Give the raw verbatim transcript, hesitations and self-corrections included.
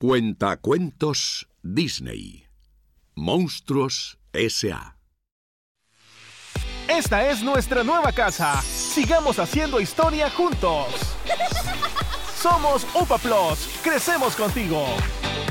Cuentacuentos Disney. Monstruos S A Esta es nuestra nueva casa. Sigamos haciendo historia juntos. Somos Upa Plus. Crecemos contigo.